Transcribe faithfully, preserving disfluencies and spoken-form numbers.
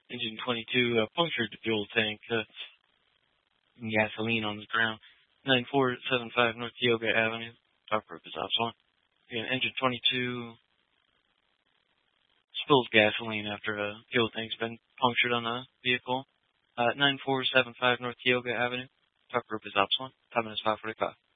Engine twenty-two uh, punctured the fuel tank. Uh, gasoline on the ground. nine four seven five North Tioga Avenue. Talk purpose ops one. Again, engine twenty-two spills gasoline after a fuel tank's been punctured on the vehicle. Uh, nine four seven five North Tioga Avenue. Talk purpose ops one. Time is five forty-five.